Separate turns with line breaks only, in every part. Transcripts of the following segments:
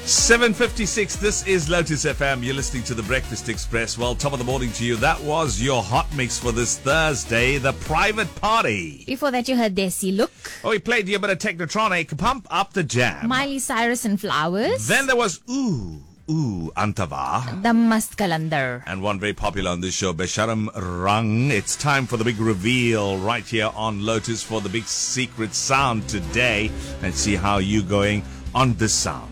7:56. This is Lotus FM. You're listening to the Breakfast Express. Well, top of the morning to you. That was your hot mix for this Thursday, the Private Party.
Before that, you heard Desi Look,
Oh, we played you a bit of Technotronic, Pump Up the Jam.
Miley Cyrus and Flowers,
Then there was Ooh Antava.
the Mast Kalandar.
And one very popular on this show, Besharam Rang. It's time for the big reveal right here on Lotus for the big secret sound today. Let's see how you going on this sound.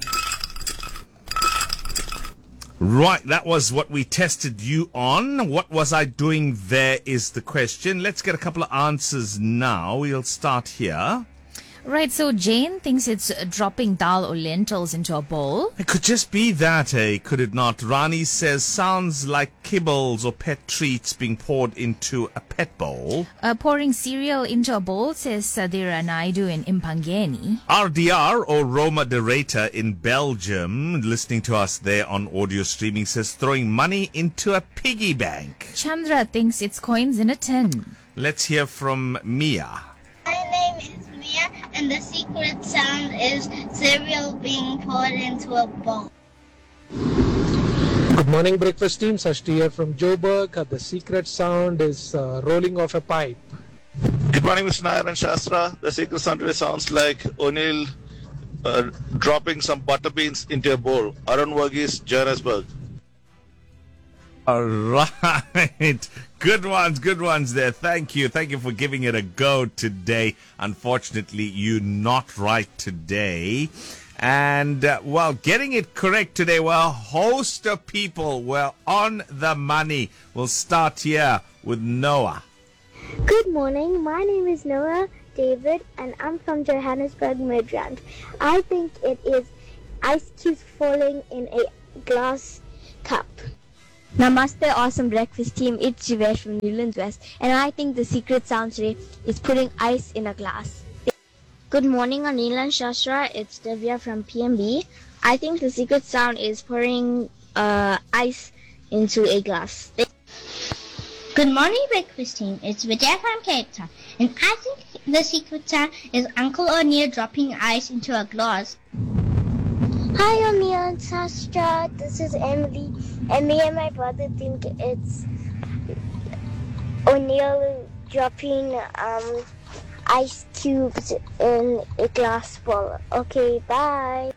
Right, that was what we tested you on. What was I doing there is the question. Let's get a couple of answers now. We'll start here.
Right, so Jane thinks it's dropping dal or lentils into a bowl.
It could just be that, could it not? Rani says, sounds like kibbles or pet treats being poured into a pet bowl.
Pouring cereal into a bowl, says Sadira Naidu in Impangeni.
RDR or Roma de Reta in Belgium, listening to us there on audio streaming, says throwing money into a piggy bank.
Chandra thinks it's coins in a tin.
Let's hear from Mia.
My name is Mia, and the secret sound is cereal being poured into a bowl.
Good morning, breakfast team. Sashti here from Joburg. The secret sound is rolling off a pipe.
Good morning, Mr. Nair and Shastra. The secret sound today sounds like O'Neill dropping some butter beans into a bowl. Arun Varghese, Johannesburg.
All right. Good ones there. Thank you for giving it a go today. Unfortunately, you're not right today. And, getting it correct today, a host of people were on the money. We'll start here with Noah.
Good morning. My name is Noah David, and I'm from Johannesburg, Midrand. I think it is ice cubes falling in a glass cup.
Namaste, awesome breakfast team. It's Jivesh from Newlands West, and I think the secret sound today is putting ice in a glass.
Good morning, Anil and Shastra. It's Devya from PMB. I think the secret sound is pouring ice into a glass.
Good morning, breakfast team. It's Vidya from Cape Town, and I think the secret sound is Uncle O'Neill dropping ice into a glass.
Hi, O'Neill and Shastra. This is Emily, and me and my brother think it's O'Neill dropping ice cubes in a glass bowl. Okay, bye.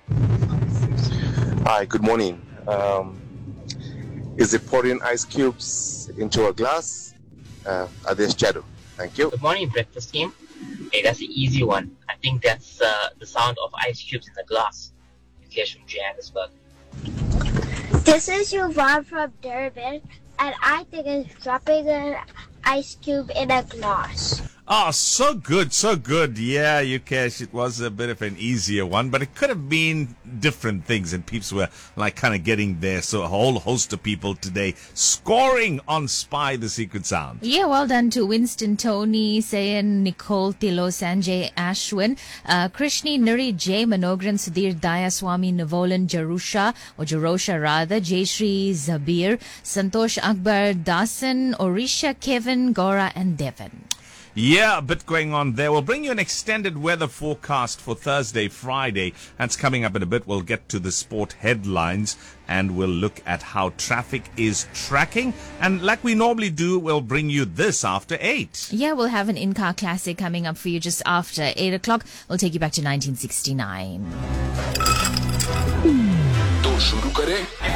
Hi, good morning. Is it pouring ice cubes into a glass? There's Shadow. Thank you.
Good morning, breakfast team. Hey, that's an easy one. I think that's the sound of ice cubes in the glass. Yukesh from Johannesburg.
This is Yuvan from Durban, and I think it's dropping an ice cube in a glass.
Oh, so good. Yeah, Yukesh, it was a bit of an easier one, but it could have been different things, and peeps were kind of getting there. So a whole host of people today scoring on Spy the Secret Sound.
Yeah, well done to Winston, Tony, Sayan, Nicole, Tilo, Sanjay, Ashwin, Krishni, Nuri, Jay, Manogran, Sudhir, Daya, Swami, Navolan, Jarosha rather, Jayshri, Zabir, Santosh Akbar, Dasan, Orisha, Kevin, Gora, and Devon.
Yeah, a bit going on there. We'll bring you an extended weather forecast for Thursday, Friday. That's coming up in a bit. We'll get to the sport headlines and we'll look at how traffic is tracking. And like we normally do, we'll bring you this after 8.
Yeah, we'll have an in-car classic coming up for you just after 8 o'clock. We'll take you back to 1969.